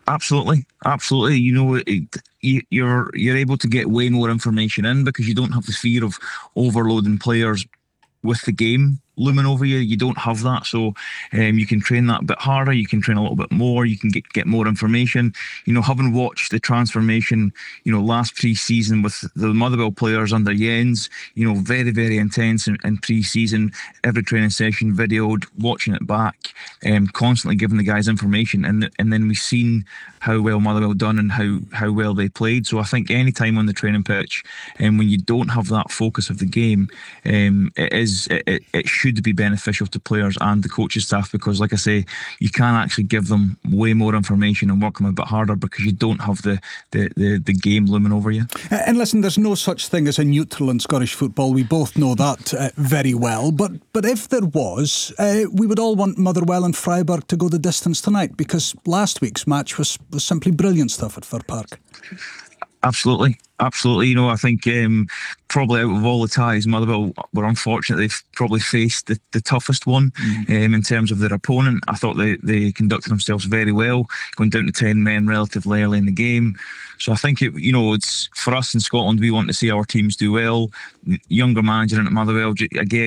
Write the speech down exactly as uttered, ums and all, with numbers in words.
Absolutely, absolutely. You know, it, you- you're you're able to get way more information in because you don't have the fear of overloading players with the game looming over you. You don't have that, so um, you can train that a bit harder. You can train a little bit more. You can get get more information. You know, having watched the transformation, you know, last pre-season with the Motherwell players under Jens, you know, very very intense in, in pre-season. Every training session videoed, watching it back, um, constantly giving the guys information, and and then we've seen how well Motherwell done and how how well they played. So I think any time on the training pitch, and um, when you don't have that focus of the game, um, it is it, it, it should be beneficial to players and the coaching staff because, like I say, you can actually give them way more information and work them a bit harder because you don't have the the, the, the game looming over you. And listen, there's no such thing as a neutral in Scottish football. We both know that uh, very well. But but if there was, uh, we would all want Motherwell and Freiburg to go the distance tonight because last week's match was, was simply brilliant stuff at Fir Park. Absolutely, absolutely. You know, I think um, probably out of all the ties, Motherwell were unfortunate. They've probably faced the, the toughest one mm-hmm. um, in terms of their opponent. I thought they, they conducted themselves very well, going down to ten men relatively early in the game. So I think it, you know, it's for us in Scotland. We want to see our teams do well. Younger manager at Motherwell again.